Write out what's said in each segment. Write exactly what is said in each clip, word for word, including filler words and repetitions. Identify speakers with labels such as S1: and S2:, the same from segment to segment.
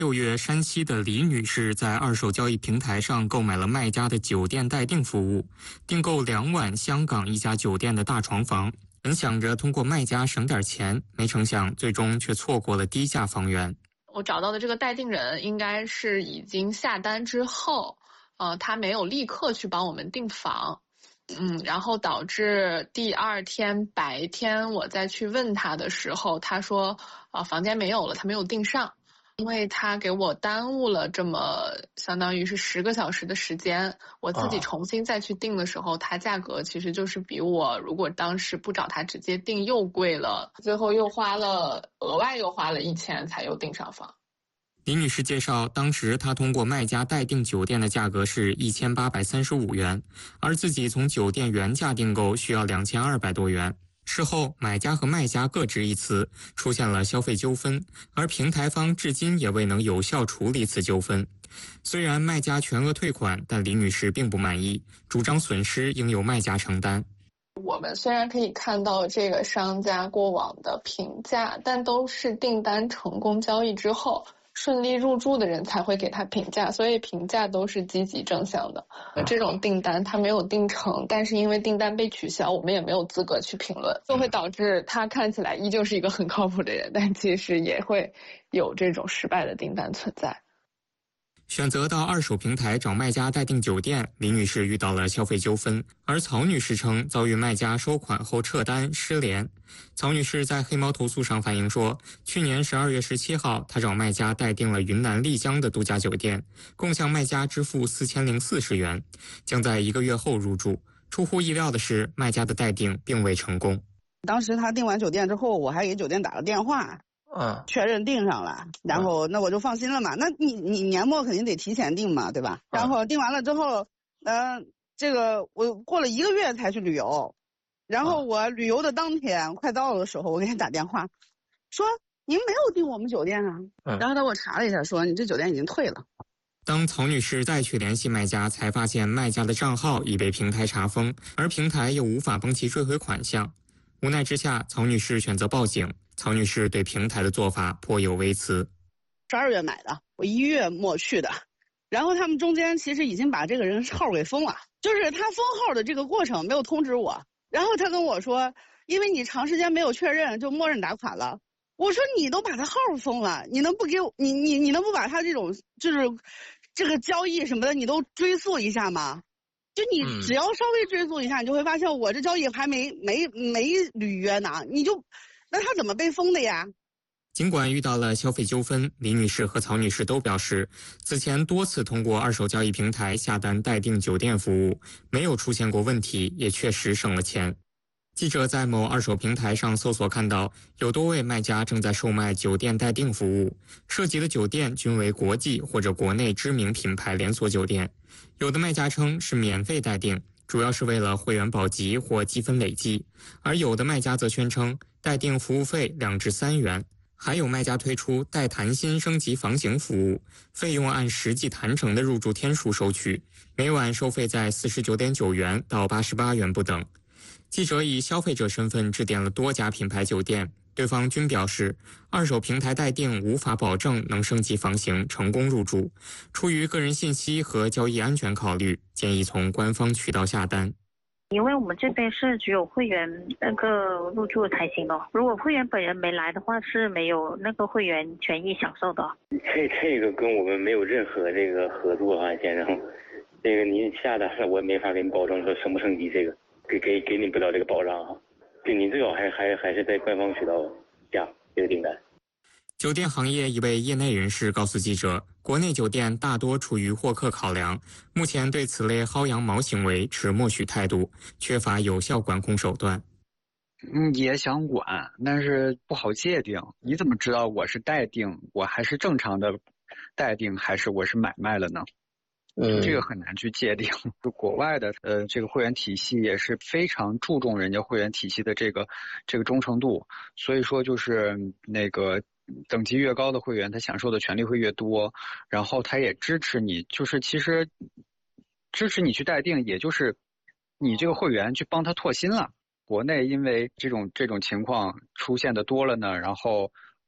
S1: 六月，山西的李女士在二手交易平台上购买了卖家的酒店待定服务，订购两晚香港一家酒店的大床房，本想着通过卖家省点钱，没成想最终却错过了低价房源。
S2: 我找到的这个待定人应该是已经下单之后，呃，他没有立刻去帮我们订房。嗯，然后导致第二天白天我再去问他的时候，他说，呃，房间没有了，他没有订上，因为他给我耽误了这么相当于是十个小时的时间，我自己重新再去订的时候，它价格其实就是比我如果当时不找他直接订又贵了，最后又花了额外又花了一千才又订上房。
S1: 李女士介绍，当时她通过卖家待定酒店的价格是一千八百三十五元，而自己从酒店原价订购需要两千二百多元。事后，买家和卖家各执一词，出现了消费纠纷，而平台方至今也未能有效处理此纠纷。虽然卖家全额退款，但李女士并不满意，主张损失应由卖家承担。
S2: 我们虽然可以看到这个商家过往的评价，但都是订单成功交易之后顺利入住的人才会给他评价，所以评价都是积极正向的。这种订单他没有订成，但是因为订单被取消，我们也没有资格去评论，就会导致他看起来依旧是一个很靠谱的人，但其实也会有这种失败的订单存在。
S1: 选择到二手平台找卖家待定酒店，李女士遇到了消费纠纷，而曹女士称遭遇卖家收款后撤单失联。曹女士在黑猫投诉上反映说，去年十二月十七号，她找卖家待定了云南丽江的度假酒店，共向卖家支付四千零四十元，将在一个月后入住。出乎意料的是，卖家的待定并未成功。
S3: 当时他订完酒店之后，我还给酒店打了电话。嗯，确认订上了，然后那我就放心了嘛。那你你年末肯定得提前订嘛，对吧？然后订完了之后，呃，这个我过了一个月才去旅游，然后我旅游的当天快到的时候，我给他打电话，说您没有订我们酒店啊。然后他给我查了一下，说你这酒店已经退了。
S1: 当曹女士再去联系卖家，才发现卖家的账号已被平台查封，而平台又无法帮其追回款项。无奈之下，曹女士选择报警。曹女士对平台的做法颇有微词。
S3: 十二月买的，我一月末去的，然后他们中间其实已经把这个人号给封了，就是他封号的这个过程没有通知我，然后他跟我说，因为你长时间没有确认，就默认打款了。我说你都把他号封了，你能不给我，你你你能不把他这种就是这个交易什么的，你都追溯一下吗？就你只要稍微追溯一下，你就会发现我这交易还没没没履约呢，你就。那他怎么被封的呀？
S1: 尽管遇到了消费纠纷，李女士和曹女士都表示，此前多次通过二手交易平台下单待定酒店服务，没有出现过问题，也确实省了钱。记者在某二手平台上搜索看到，有多位卖家正在售卖酒店待定服务，涉及的酒店均为国际或者国内知名品牌连锁酒店。有的卖家称是免费待定，主要是为了会员保级或积分累积，而有的卖家则宣称待定服务费两至三元，还有卖家推出带谈心升级房型服务，费用按实际谈成的入住天数收取，每晚收费在四十九点九元到八十八元不等。记者以消费者身份致电了多家品牌酒店，对方均表示，二手平台待定无法保证能升级房型成功入住，出于个人信息和交易安全考虑，建议从官方渠道下单。
S4: 因为我们这边是只有会员那个入住才行的，如果会员本人没来的话，是没有那个会员权益享受的。
S5: 这这个跟我们没有任何这个合作啊，先生。这个您下单了，我也没法给你保证说升不升级，这个给给给你不了这个保障啊。对，您最好还还还是在官方渠道下这个订单。
S1: 酒店行业一位业内人士告诉记者，国内酒店大多出于获客考量，目前对此类薅羊毛行为持默许态度，缺乏有效管控手段。
S6: 嗯，也想管，但是不好界定。你怎么知道我是待定，我还是正常的待定，还是我是买卖了呢？嗯，这个很难去界定。就国外的呃这个会员体系也是非常注重人家会员体系的这个这个忠诚度，所以说就是那个等级越高的会员，他享受的权利会越多，然后他也支持你，就是其实支持你去待定，也就是你这个会员去帮他拓新了。国内因为这种这种情况出现的多了呢，然后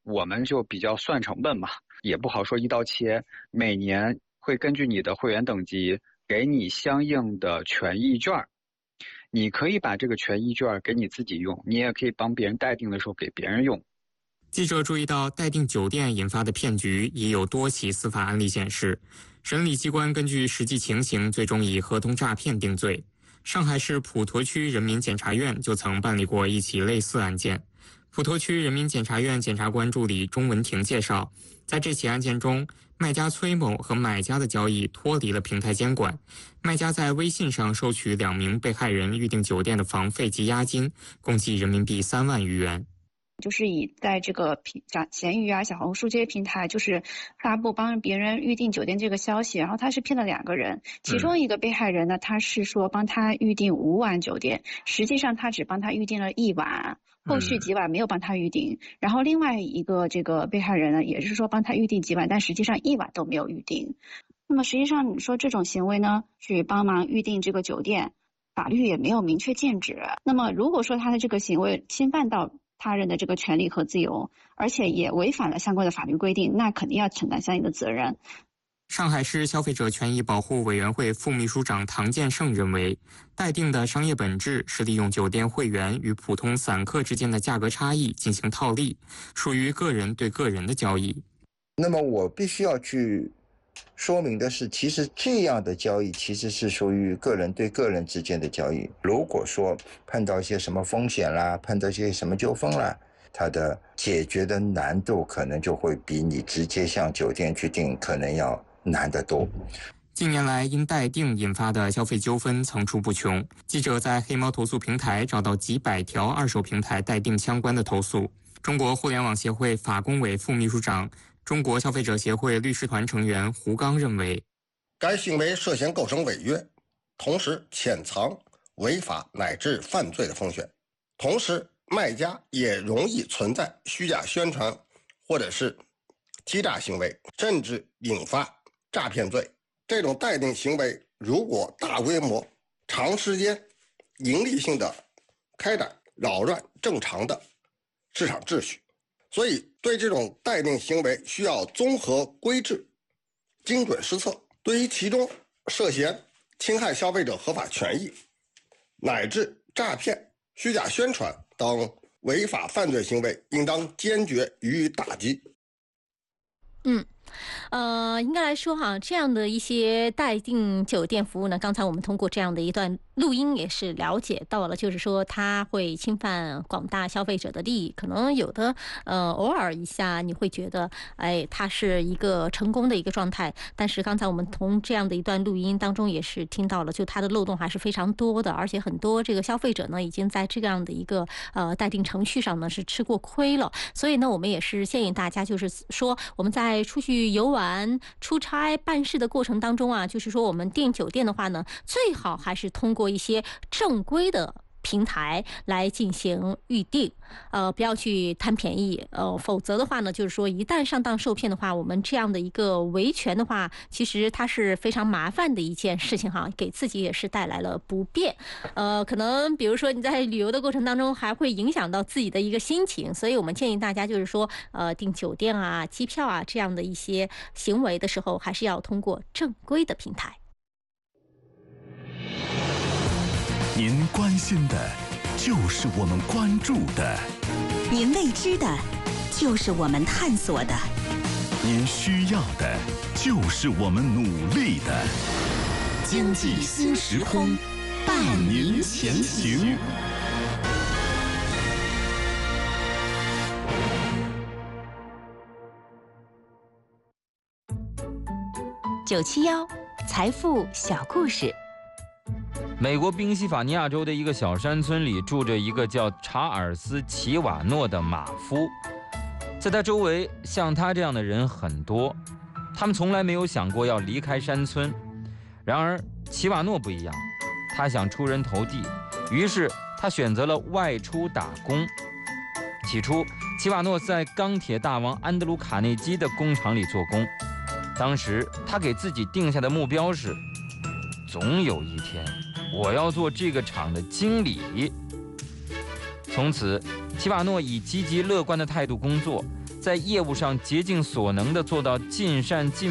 S6: 我们就比较算成本嘛，也不好说一刀切，每年会根据你的会员等级给你相应的权益券，你可以把这个权益券给你自己用，你也可以帮别人待定的时候给别人用。
S1: 记者注意到，待定酒店引发的骗局已有多起司法案例显示，审理机关根据实际情形，最终以合同诈骗定罪。上海市普陀区人民检察院就曾办理过一起类似案件。普陀区人民检察院检察官助理钟文婷介绍，在这起案件中，卖家崔某和买家的交易脱离了平台监管，卖家在微信上收取两名被害人预订酒店的房费及押金，共计人民币三万余元。
S7: 就是以在这个平闲鱼啊、小红书这些平台，就是发布帮别人预订酒店这个消息，然后他是骗了两个人，其中一个被害人呢，他是说帮他预订五晚酒店，实际上他只帮他预订了一晚，后续几晚没有帮他预订。然后另外一个这个被害人呢，也是说帮他预订几晚，但实际上一晚都没有预订。那么实际上你说这种行为呢，去帮忙预订这个酒店，法律也没有明确禁止。那么如果说他的这个行为侵犯到他人的这个权利和自由，而且也违反了相关的法律规定，那肯定要承担相应的责任。
S1: 上海市消费者权益保护委员会副秘书长唐建胜认为，待定的商业本质是利用酒店会员与普通散客之间的价格差异进行套利，属于个人对个人的交易。
S8: 那么我必须要去说明的是，其实这样的交易其实是属于个人对个人之间的交易。如果说碰到一些什么风险啦，碰到一些什么纠纷啦，它的解决的难度可能就会比你直接向酒店去订可能要难得多。
S1: 近年来，因待定引发的消费纠纷层出不穷。记者在黑猫投诉平台找到几百条二手平台待定相关的投诉。中国互联网协会法工委副秘书长、中国消费者协会律师团成员胡刚认为，
S9: 该行为涉嫌构成违约，同时潜藏违法乃至犯罪的风险，同时卖家也容易存在虚假宣传或者是欺诈行为，甚至引发诈骗罪。这种待定行为如果大规模、长时间、盈利性的开展，扰乱正常的市场秩序。所以对这种待定行为需要综合规制，精准施策。对于其中涉嫌侵害消费者合法权益乃至诈骗、虚假宣传等违法犯罪行为，应当坚决予以打击。
S10: 嗯呃，应该来说哈，这样的一些待定酒店服务呢，刚才我们通过这样的一段录音也是了解到了，就是说它会侵犯广大消费者的利益。可能有的呃偶尔一下你会觉得，哎，它是一个成功的一个状态，但是刚才我们从这样的一段录音当中也是听到了，就它的漏洞还是非常多的，而且很多这个消费者呢已经在这样的一个呃待定程序上呢是吃过亏了。所以呢，我们也是建议大家，就是说我们在出去游玩、出差、办事的过程当中啊，就是说我们订酒店的话呢，最好还是通过一些正规的平台来进行预定，呃，不要去贪便宜，呃，否则的话呢，就是说一旦上当受骗的话，我们这样的一个维权的话，其实它是非常麻烦的一件事情哈，给自己也是带来了不便，呃，可能比如说你在旅游的过程当中还会影响到自己的一个心情，所以我们建议大家就是说，呃，订酒店啊、机票啊这样的一些行为的时候，还是要通过正规的平台。
S11: 您关心的，就是我们关注的；
S12: 您未知的，就是我们探索的；
S11: 您需要的，就是我们努力的。经济新时空，伴您前行。
S12: 九七幺财富小故事。
S13: 美国宾夕法尼亚州的一个小山村里住着一个叫查尔斯·齐瓦诺的马夫，在他周围像他这样的人很多，他们从来没有想过要离开山村。然而齐瓦诺不一样，他想出人头地，于是他选择了外出打工。起初齐瓦诺在钢铁大王安德鲁·卡内基的工厂里做工，当时他给自己定下的目标是，总有一天我要做这个厂的经理。从此齐瓦诺以积极乐观的态度工作， 在业务上竭尽所能地做到尽善尽